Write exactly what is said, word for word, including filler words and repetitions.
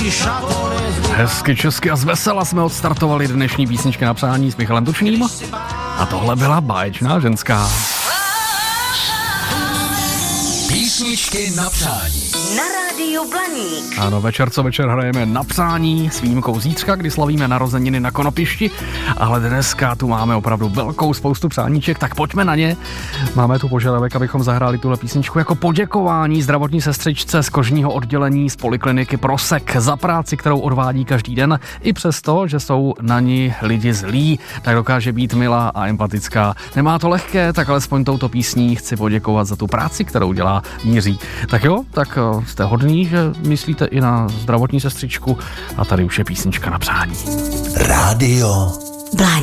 Hezky česky a zvesela jsme odstartovali dnešní písničky na přání s Michalem Tučným. A tohle byla báječná ženská. Písničky na přání. Na rádiu Blaník. Ano, večer co večer hrajeme na přání s výjimkou zítřka, kdy slavíme narozeniny na Konopišti, ale dneska tu máme opravdu velkou spoustu přáníček, tak pojďme na ně. Máme tu požadavek, abychom zahráli tuhle písničku jako poděkování zdravotní sestřičce z kožního oddělení z polikliniky Prosek za práci, kterou odvádí každý den, i přesto, že jsou na ní lidi zlí, tak dokáže být milá a empatická. Nemá to lehké, tak alespoň touto písní chci poděkovat za tu práci, kterou dělá Jiří. Tak jo, tak jste hodný, že myslíte i na zdravotní sestřičku a tady už je písnička na přání. Rádio Blaník.